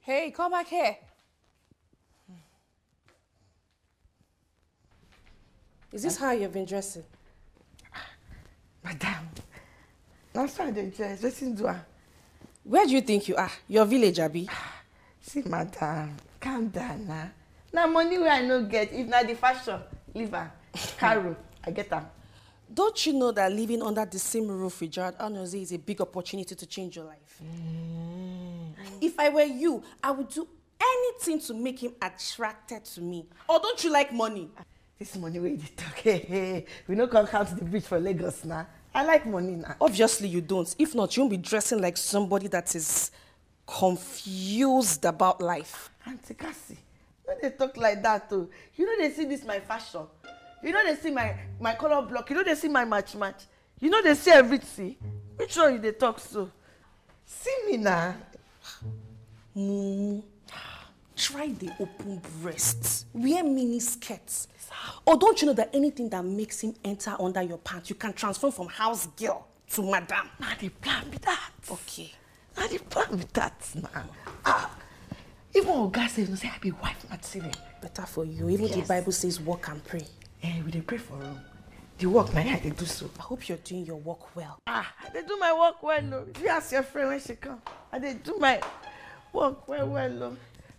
Hey, come back here. Is this how you've been dressing? Madam, that's how they dress. Listen to her. Where do you think you are? Your village, Abi? See, madam, calm down now. Now money where I no get, if not the fashion, leave her. Carol, I get her. Don't you know that living under the same roof with Gerard Anozie is a big opportunity to change your life? If I were you, I would do anything to make him attracted to me. Or don't you like money? This money where you talk, hey, we no come count the bridge for Lagos now. I like money now. Obviously you don't. If not, you won't be dressing like somebody that is confused about life. Auntie Cassie, no they talk like that too. You know they see this my fashion. You know they see my color block. You know they see my match. You know they see everything. Which one they talk so? See me now. Try the open breasts. Wear mini skirts. Or don't you know that anything that makes him enter under your pants, you can transform from house girl to madam? Now they plan with that. Okay. Now they plan with that now. Even Oga says, no say I be wife material. Better for you. Even the Bible says work and pray. We dey pray for room. The work now I dey do so. I hope you're doing your work well. I dey do my work well, no. You ask your friend when she come. I dey do my work well, no.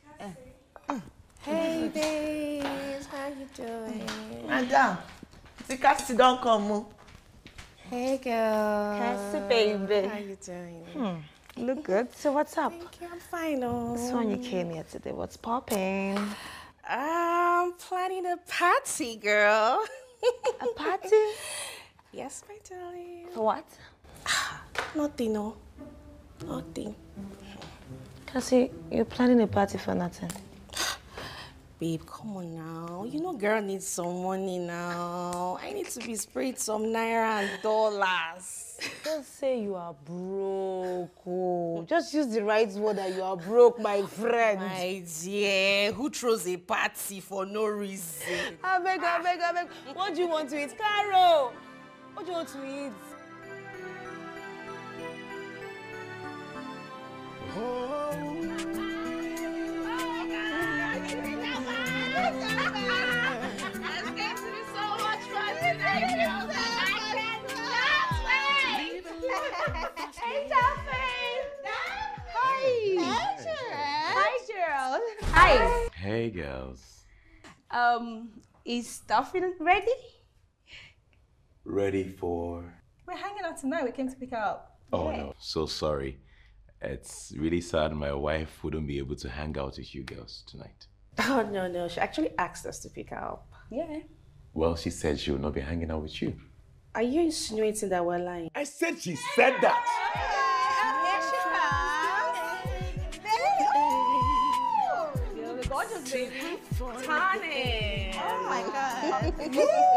Hey babes, how you doing? Madam, the Cassie don't come. Oh. Hey girl. Cassie baby. How you doing? Look good. So what's up? Thank you, I'm fine. Oh. So when you came here today, what's popping? I'm planning a party, girl. A party? Yes, my darling. For what? Nothing, no. Nothing. Cassie, you're planning a party for nothing. Babe, come on now. You know girl needs some money now. I need to be sprayed some naira and dollars. Don't say you are broke. Oh. Just use the right word that you are broke, my friend. My dear, who throws a party for no reason? I beg. What do you want to eat? Carol! What do you want to eat? Hey, Dolphin! Hi, Gerald. Hi! Hey, girls. Is Dolphin ready? Ready for... We're hanging out tonight. We came to pick her up. Oh, no. So sorry. It's really sad my wife wouldn't be able to hang out with you girls tonight. Oh, no. She actually asked us to pick her up. Yeah. Well, she said she will not be hanging out with you. Are you insinuating that we're lying? I said she said that! Here she comes. You're the gorgeous baby. Tani. Oh my God.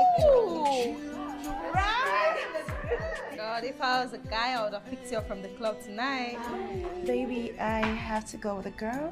Right? God, if I was a guy, I would have picked you up from the club tonight. Baby, I have to go with a girl.